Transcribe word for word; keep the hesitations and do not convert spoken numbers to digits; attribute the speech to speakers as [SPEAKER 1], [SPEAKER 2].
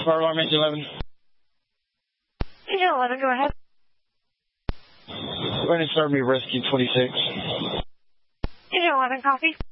[SPEAKER 1] Fire alarm engine eleven.
[SPEAKER 2] Engine eleven, go ahead.
[SPEAKER 1] Go ahead and start me rescue twenty-six.
[SPEAKER 2] Engine eleven, copy.